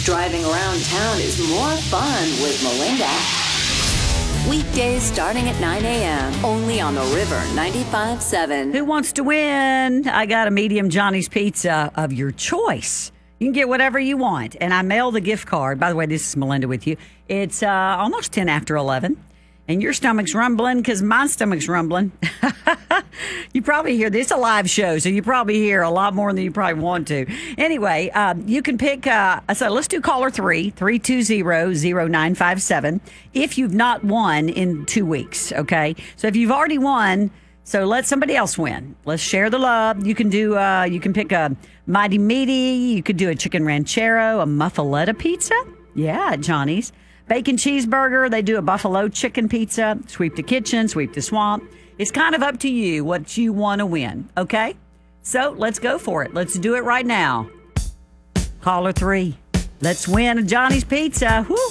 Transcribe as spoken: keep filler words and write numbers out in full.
Driving around town is more fun with Melinda. Weekdays starting at nine a.m. only on the River ninety-five point seven. Who wants to win? I got a medium Johnny's Pizza of your choice. You can get whatever you want. And I mail the gift card. By the way, this is Melinda with you. It's uh, almost ten after eleven. And your stomach's rumbling because my stomach's rumbling. You probably hear this a live show, so you probably hear a lot more than you probably want to. Anyway, um, you can pick, uh, so let's do caller three, three two zero, zero nine five seven, if you've not won in two weeks, okay? So if you've already won, so let somebody else win. Let's share the love. You can do, uh, you can pick a Mighty Meaty, you could do a chicken ranchero, a muffaletta pizza. Yeah, at Johnny's. Bacon cheeseburger, they do a buffalo chicken pizza, sweep the kitchen, sweep the swamp. It's kind of up to you what you want to win, okay? So let's go for it. Let's do it right now. Caller three. Let's win a Johnny's Pizza. Woo!